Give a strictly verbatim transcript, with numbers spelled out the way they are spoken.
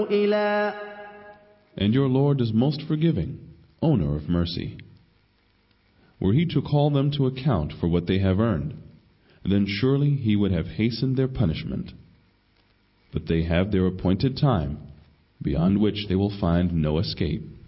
إلى And your Lord is most forgiving, owner of mercy. Were he to call them to account for what they have earned, then surely he would have hastened their punishment. But they have their appointed time, beyond which they will find no escape.